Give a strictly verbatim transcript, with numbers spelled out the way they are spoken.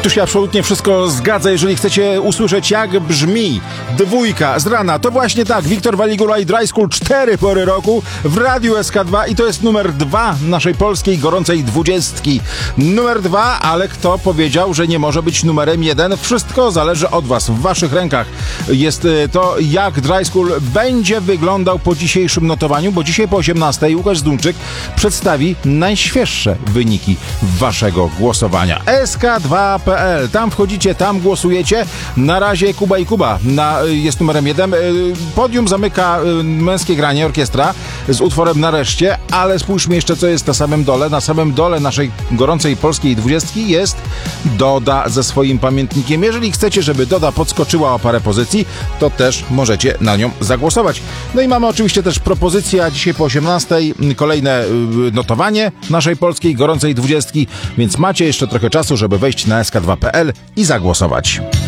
Tu się absolutnie wszystko zgadza, jeżeli chcecie usłyszeć, jak brzmi dwójka z rana. To właśnie tak, Wiktor Waligula i Dry School, cztery pory roku w Radiu S K dwa i to jest numer dwa naszej polskiej gorącej dwudziestki. Numer dwa, ale kto powiedział, że nie może być numerem jeden? Wszystko zależy od was, w waszych rękach jest to, jak Dry School będzie wyglądał po dzisiejszym notowaniu, bo dzisiaj po osiemnastej Łukasz Zdunczyk przedstawi najświeższe wyniki waszego głosowania. S K dwa kropka p l. Tam wchodzicie, tam głosujecie. Na razie Kuba i Kuba na, jest numerem jeden. Podium zamyka Męskie Granie, orkiestra z utworem Nareszcie, ale spójrzmy jeszcze, co jest na samym dole. Na samym dole naszej gorącej polskiej dwudziestki jest Doda ze swoim pamiętnikiem. Jeżeli chcecie, żeby Doda podskoczyła o parę pozycji, to też możecie na nią zagłosować. No i mamy oczywiście też propozycję, a dzisiaj po osiemnastej kolejne notowanie naszej polskiej gorącej dwudziestki, więc macie jeszcze trochę czasu, żeby wejść na S K dwa kropka p l i zagłosować.